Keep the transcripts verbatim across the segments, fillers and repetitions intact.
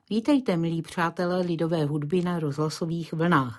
Vítejte, milí přátelé lidové hudby na rozhlasových vlnách.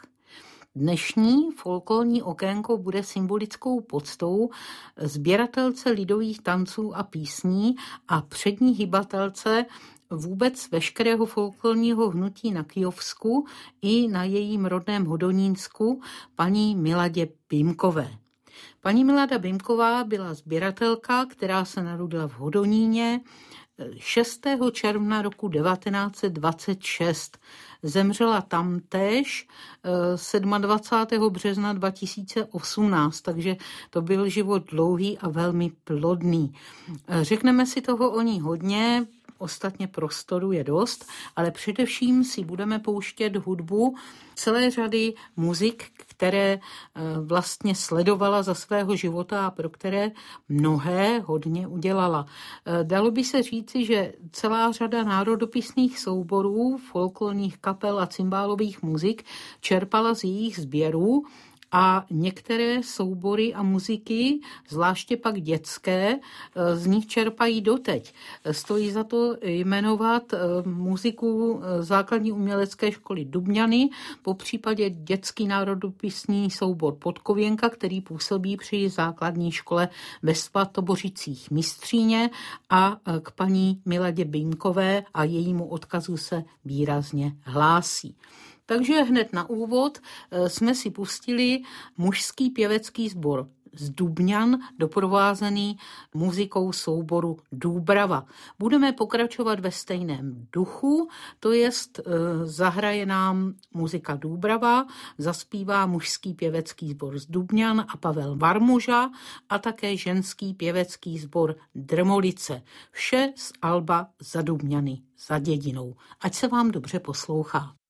Dnešní folklorní okénko bude symbolickou poctou sběratelce lidových tanců a písní a přední hybatelce vůbec veškerého folklorního hnutí na Kyjovsku i na jejím rodném Hodonínsku, paní Miladě Bimkové. Paní Milada Bimková byla sběratelka, která se narodila v Hodoníně šestého června roku devatenáct set dvacet šest. Zemřela tamtéž dvacátého sedmého března dva tisíce osmnáct, takže to byl život dlouhý a velmi plodný. Řekneme si toho o ní hodně, ostatně prostoru je dost, ale především si budeme pouštět hudbu celé řady muzik, které vlastně sledovala za svého života a pro které mnohé hodně udělala. Dalo by se říci, že celá řada národopisných souborů, folklorních kapel a cymbálových muzik čerpala z jejich sběrů, a některé soubory a muziky, zvláště pak dětské, z nich čerpají doteď. Stojí za to jmenovat muziku základní umělecké školy Dubňany, po případě dětský národopisný soubor Podkověnka, který působí při základní škole ve Svatobořicích Mistříně, a k paní Miladě Bimkové a jejímu odkazu se výrazně hlásí. Takže hned na úvod jsme si pustili mužský pěvecký sbor z Dubňan, doprovázený muzikou souboru Dúbrava. Budeme pokračovat ve stejném duchu, to jest zahraje nám muzika Dúbrava, zaspívá mužský pěvecký sbor z Dubňan a Pavel Varmuža a také ženský pěvecký sbor Drmolice. Vše z alba Za Dubňany, za dědinou. Ať se vám dobře poslouchá.